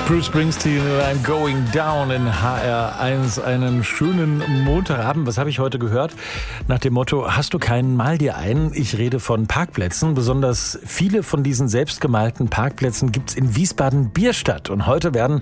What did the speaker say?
Bruce Springsteen, I'm Going Down in HR1. Einen schönen Montagabend. Was habe ich heute gehört? Nach dem Motto, hast du keinen, mal dir einen. Ich rede von Parkplätzen. Besonders viele von diesen selbstgemalten Parkplätzen gibt's in Wiesbaden-Bierstadt. Und heute werden